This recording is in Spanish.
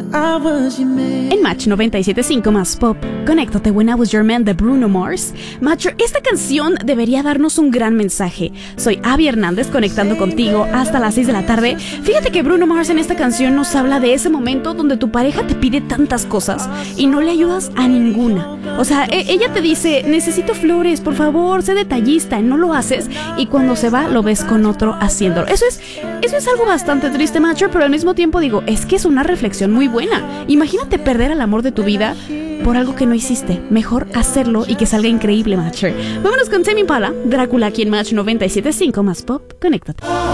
En Match 97.5 más pop, conéctate When I Was Your Man de Bruno Mars. Macho, esta canción debería darnos un gran mensaje. Soy Abby Hernández conectando contigo hasta las 6 de la tarde. Fíjate que Bruno Mars en esta canción nos habla de ese momento donde tu pareja te pide tantas cosas y no le ayudas a ninguna. O sea, ella te dice, necesito flores, por favor, sé detallista, y no lo haces, y cuando se va lo ves con otro haciéndolo. Eso es algo bastante triste, macho, pero al mismo tiempo digo, es que es una reflexión muy buena. Imagínate perder al amor de tu vida por algo que no hiciste. Mejor hacerlo y que salga increíble, macho. Vámonos con Tame Impala, Drácula aquí en Match 97.5 más pop. Conéctate.